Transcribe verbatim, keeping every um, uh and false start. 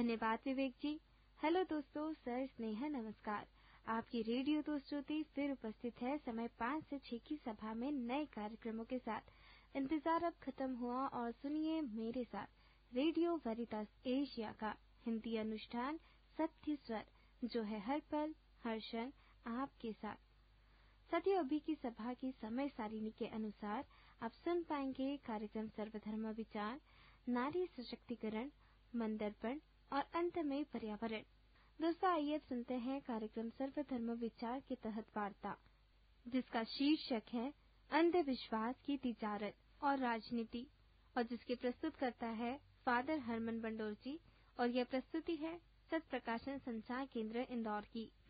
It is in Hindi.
धन्यवाद विवेक जी। हेलो दोस्तों, सर स्नेहा नमस्कार। आपकी रेडियो दोस्त ज्योति फिर उपस्थित है समय पाँच से छह की सभा में नए कार्यक्रमों के साथ। इंतजार अब खत्म हुआ और सुनिए मेरे साथ रेडियो वेरितास एशिया का हिंदी अनुष्ठान सत्य स्वर, जो है हर पल हर क्षण आपके साथ। साथियों, अभी की सभा की समय सारिणी के अनुसार आप सुन पाएंगे कार्यक्रम सर्वधर्म विचार, नारी सशक्तिकरण, मंदर्पण और अंत में पर्यावरण। दोस्तों, आइए अब सुनते हैं कार्यक्रम सर्वधर्म विचार के तहत वार्ता, जिसका शीर्षक है अंधविश्वास की तिजारत और राजनीति, और जिसके प्रस्तुत करता है फादर हरमन बंडोर जी, और यह प्रस्तुति है सत प्रकाशन संचार केंद्र इंदौर की।